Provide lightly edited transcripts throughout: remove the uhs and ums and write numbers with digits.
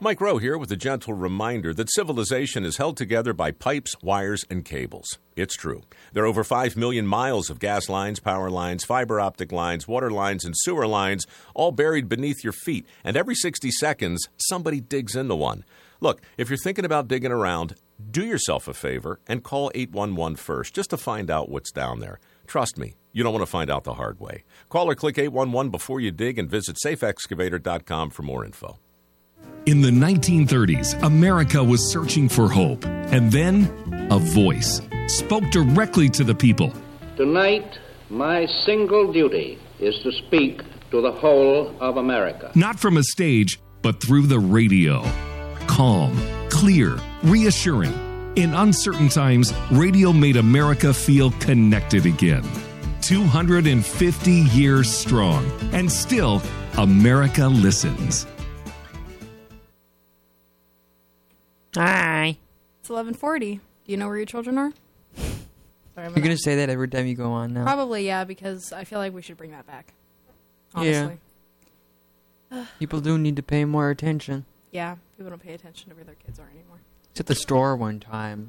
Mike Rowe here with a gentle reminder that civilization is held together by pipes, wires, and cables. It's true. There are over 5 million miles of gas lines, power lines, fiber optic lines, water lines, and sewer lines, all buried beneath your feet. And every 60 seconds, somebody digs into one. Look, if you're thinking about digging around, do yourself a favor and call 811 first just to find out what's down there. Trust me, you don't want to find out the hard way. Call or click 811 before you dig and visit safeexcavator.com for more info. In the 1930s, America was searching for hope. And then, a voice spoke directly to the people. Tonight, my single duty is to speak to the whole of America. Not from a stage, but through the radio. Calm, clear, reassuring. In uncertain times, radio made America feel connected again. 250 years strong. And still, America listens. Hi. It's 11:40. Do you know where your children are? Sorry, You're going to say that every time you go on now. Probably, yeah, because I feel like we should bring that back. Honestly. Yeah. People do need to pay more attention. Yeah, people don't pay attention to where their kids are anymore. I was at the store one time.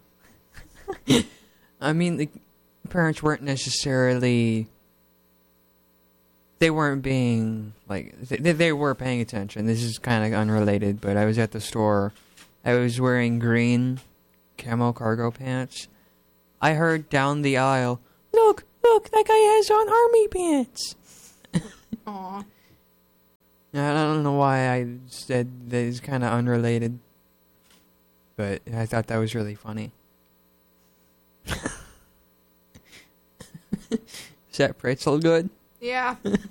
I mean, the parents weren't necessarily... They weren't being, like... They were paying attention. This is kind of unrelated, but I was at the store... I was wearing green camo cargo pants. I heard down the aisle, look, that guy has on army pants. Aw. I don't know why I said that is kind of unrelated, but I thought that was really funny. Is that pretzel good? Yeah.